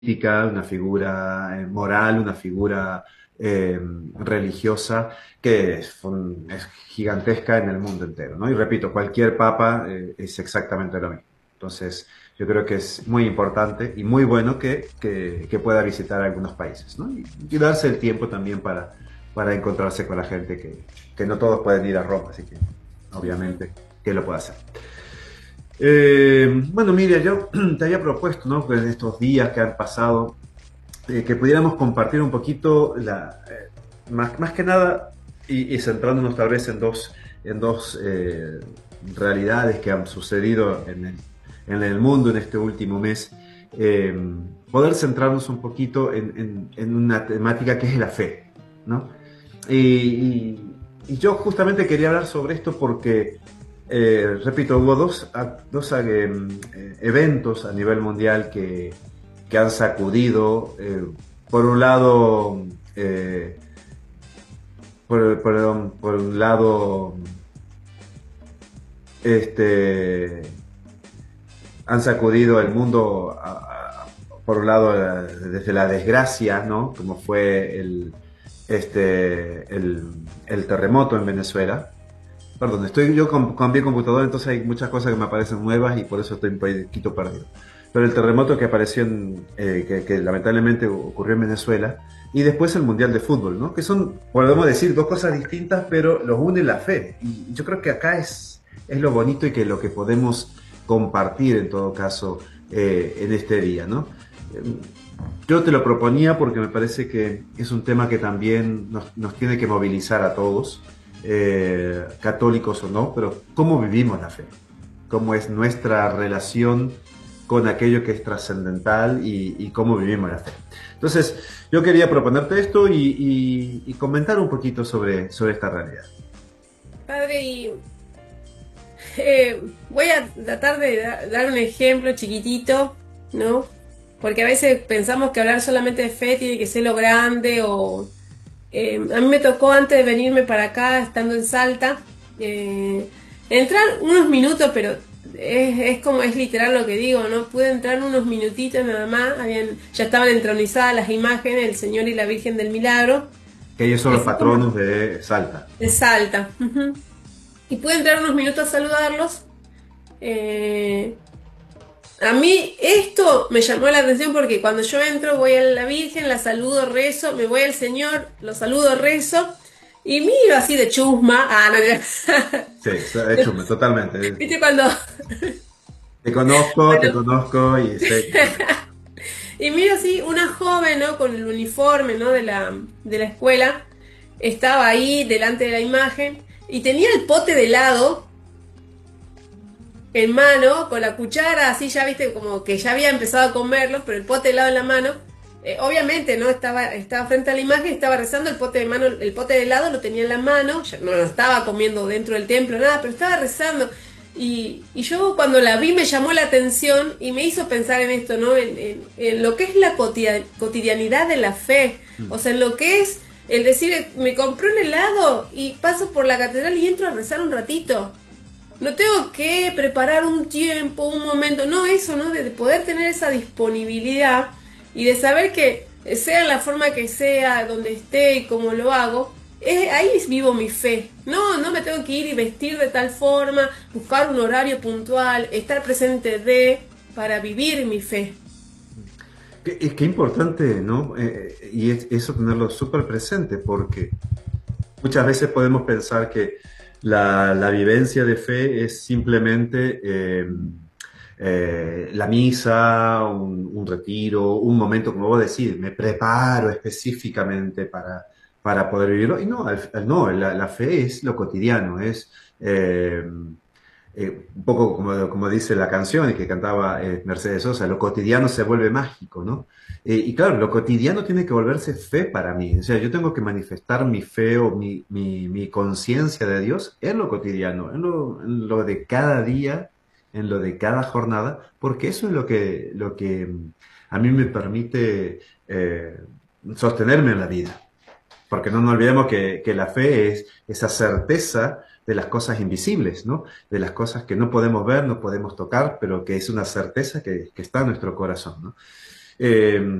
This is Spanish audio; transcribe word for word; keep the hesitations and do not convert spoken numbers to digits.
política, una figura eh, moral, una figura eh, religiosa que es, fun- es gigantesca en el mundo entero, ¿no? Y repito, cualquier papa eh, es exactamente lo mismo. Entonces, yo creo que es muy importante y muy bueno que, que- que pueda visitar algunos países, ¿no? Y, y darse el tiempo también para, para encontrarse con la gente que, que no todos pueden ir a Roma, así que Ujú. obviamente que lo pueda hacer. Eh, bueno, Miriam, yo te había propuesto, ¿no? Que en estos días que han pasado, eh, que pudiéramos compartir un poquito, la, eh, más, más que nada, y, y centrándonos tal vez en dos, en dos eh, realidades que han sucedido en el, en el mundo en este último mes, eh, poder centrarnos un poquito en, en- en una temática que es la fe, ¿no? Y, y- y yo justamente quería hablar sobre esto porque, eh, repito, hubo dos, a- dos eh, eh, eventos a nivel mundial que, que han sacudido, eh, por un lado, eh, por, perdón, por un lado, este, han sacudido el mundo, a- a- por un lado, eh, desde la desgracia, ¿no? Como fue el, este, el, el terremoto en Venezuela. Perdón, estoy yo con, cambié computadora, entonces hay muchas cosas que me aparecen nuevas y por eso estoy un poquito perdido. Pero el terremoto que apareció en, eh, que, que lamentablemente ocurrió en Venezuela, y después el Mundial de Fútbol, ¿no? Que son, podemos decir, dos cosas distintas, pero los une la fe. Y yo creo que acá es, es lo bonito y que lo que podemos compartir en todo caso eh, en este día, ¿no? Eh, Yo te lo proponía porque me parece que es un tema que también nos, nos tiene que movilizar a todos, eh, católicos o no, pero cómo vivimos la fe, cómo es nuestra relación con aquello que es trascendental y, y cómo vivimos la fe. Entonces, yo quería proponerte esto y, y- y comentar un poquito sobre, sobre esta realidad. Padre, y eh, voy a tratar de da- dar un ejemplo chiquitito, ¿no? Porque a veces pensamos que hablar solamente de fe tiene que ser lo grande o... eh, a mí me tocó antes de venirme para acá, estando en Salta, eh, entrar unos minutos, pero es, es como es literal lo que digo, ¿no? Pude entrar unos minutitos nada más, habían, ya estaban entronizadas las imágenes, el Señor y la Virgen del Milagro, Que ellos son y los fue como patronos de Salta. de Salta. Ujú. Y pude entrar unos minutos a saludarlos. Eh, a mí esto me llamó la atención porque cuando yo entro voy a la Virgen, la saludo, rezo, me voy al Señor, lo saludo, rezo y miro así de chusma. Ah, no, no. Sí, de hecho, totalmente. ¿Viste cuando? Te conozco, te Bueno, conozco y sé que no. y miro así una joven, ¿no? Con el uniforme, ¿no? De la, de la escuela. Estaba ahí delante de la imagen y tenía el pote de helado en mano, con la cuchara, así ya viste, como que ya había empezado a comerlo, pero el pote de helado en la mano. Eh, obviamente, ¿no? Estaba, estaba frente a la imagen, estaba rezando, el pote de mano, el pote de helado lo tenía en la mano, ya no lo estaba comiendo dentro del templo, nada, pero estaba rezando. Y, y yo cuando la vi me llamó la atención y me hizo pensar en esto, ¿no? En, en- en lo que es la cotidia- cotidianidad de la fe. O sea, en lo que es el decir, me compré un helado y paso por la catedral y entro a rezar un ratito. No tengo que preparar un tiempo, un momento, no eso, ¿no? De, de poder tener esa disponibilidad y de saber que eh, sea en la forma que sea, donde esté y cómo lo hago, es, ahí vivo mi fe. No, no me tengo que ir y vestir de tal forma, buscar un horario puntual, estar presente de para vivir mi fe. Que- Es que importante, ¿no? Eh, eh, y es- eso tenerlo súper presente, porque muchas veces podemos pensar que la, la vivencia de fe es simplemente eh, eh, la misa, un, un retiro, un momento, como vos decís, me preparo específicamente para, para poder vivirlo. Y no, al- al- no la, la fe es lo cotidiano, es eh, eh, un poco como, como dice la canción y que cantaba eh, Mercedes Sosa, lo cotidiano se vuelve mágico, ¿no? Eh, y claro, lo cotidiano tiene que volverse fe para mí. O sea, yo tengo que manifestar mi fe o mi, mi, mi conciencia de Dios en lo cotidiano, en lo, en lo de cada día, en lo de cada jornada, porque eso es lo que, lo que mm, a mí me permite eh, sostenerme en la vida. Porque no nos olvidemos que, que la fe es esa certeza de las cosas invisibles, ¿no? De las cosas que no podemos ver, no podemos tocar, pero que es una certeza que, que está en nuestro corazón, ¿no? Eh,